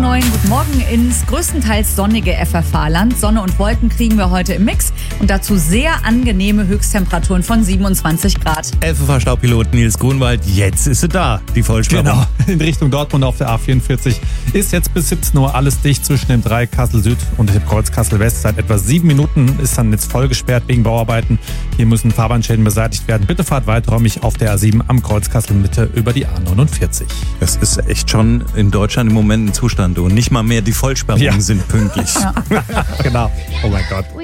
moin, guten Morgen ins größtenteils sonnige FFH-Land. Sonne und Wolken kriegen wir heute im Mix und dazu sehr angenehme Höchsttemperaturen von 27 Grad. FFH-Staupilot Nils Grunwald, jetzt ist sie da, die Vollsperrung. Genau, in Richtung Dortmund auf der A44 ist jetzt bis 17 Uhr alles dicht zwischen dem Dreieck Kassel Süd und dem Kreuz Kassel West. Seit etwa 7 Minuten ist dann jetzt voll gesperrt wegen Bauarbeiten. Hier müssen Fahrbahnschäden beseitigt werden. Bitte fahrt weiträumig auf der A7 am Kreuz Kassel Mitte über die A49. Das ist echt schon in Deutschland im Moment ein Zustand und nicht mal mehr die Vollsperrungen sind pünktlich. Ja. Genau. Oh mein Gott.